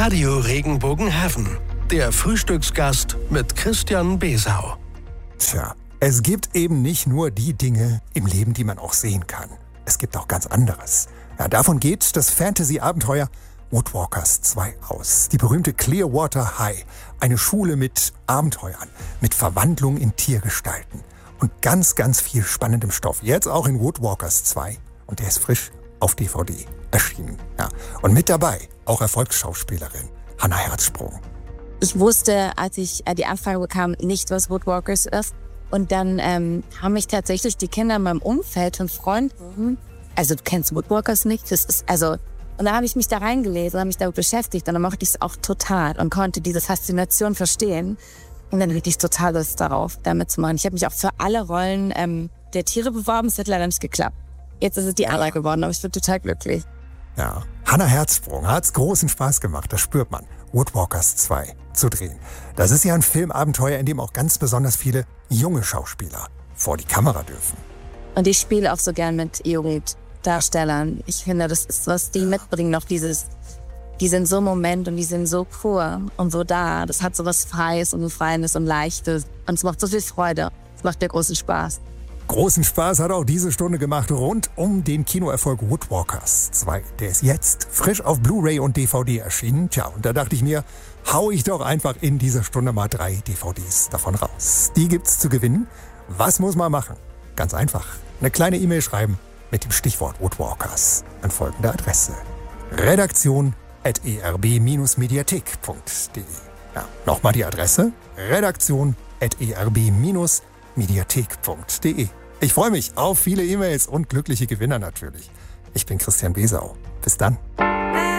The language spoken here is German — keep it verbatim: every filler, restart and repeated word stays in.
Radio Regenbogenhafen. Der Frühstücksgast mit Christian Besau. Tja, es gibt eben nicht nur die Dinge im Leben, die man auch sehen kann. Es gibt auch ganz anderes. Ja, davon geht das Fantasy-Abenteuer Woodwalkers zwei aus. Die berühmte Clearwater High. Eine Schule mit Abenteuern, mit Verwandlung in Tiergestalten. Und ganz, ganz viel spannendem Stoff. Jetzt auch in Woodwalkers zwei. Und der ist frisch auf D V D erschienen. Ja. Und mit dabei auch Erfolgsschauspielerin Hannah Herzsprung. Ich wusste, als ich äh, die Anfrage bekam, nicht, was Woodwalkers ist. Und dann ähm, haben mich tatsächlich die Kinder in meinem Umfeld und Freunden, also du kennst Woodwalkers nicht, das ist also, und da habe ich mich da reingelesen, habe mich damit beschäftigt und dann mochte ich es auch total und konnte diese Faszination verstehen. Und dann hatte ich total Lust darauf, damit zu machen. Ich habe mich auch für alle Rollen ähm, der Tiere beworben, es hat leider nicht geklappt. Jetzt ist es die Anna geworden, aber ich bin total glücklich. Ja, Hannah Herzsprung hat's großen Spaß gemacht, das spürt man. Woodwalkers zwei zu drehen. Das ist ja ein Filmabenteuer, in dem auch ganz besonders viele junge Schauspieler vor die Kamera dürfen. Und ich spiele auch so gern mit Jugenddarstellern. Ich finde, das ist, was die mitbringen, noch dieses, die sind so im Moment und die sind so pur und so da. Das hat so was Freies und Befreiendes und Leichtes. Und es macht so viel Freude. Es macht mir großen Spaß. Großen Spaß hat auch diese Stunde gemacht rund um den Kinoerfolg Woodwalkers zwei. Der ist jetzt frisch auf Blu-ray und D V D erschienen. Tja, und da dachte ich mir, hau ich doch einfach in dieser Stunde mal drei D V Ds davon raus. Die gibt's zu gewinnen. Was muss man machen? Ganz einfach. Eine kleine E-Mail schreiben mit dem Stichwort Woodwalkers an folgende Adresse. redaktion at e r b dash mediathek punkt d e. Ja, nochmal die Adresse. redaktion at e r b dash mediathek punkt d e. Ich freue mich auf viele E-Mails und glückliche Gewinner natürlich. Ich bin Christian Besau. Bis dann.